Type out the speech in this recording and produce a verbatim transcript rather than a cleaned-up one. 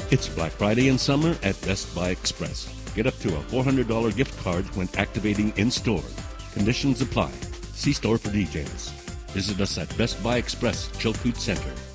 It's Black Friday in summer at Best Buy Express. Get up to a four hundred dollars gift card when activating in-store. Conditions apply. See store for details. Visit us at Best Buy Express, Chilkoot Center.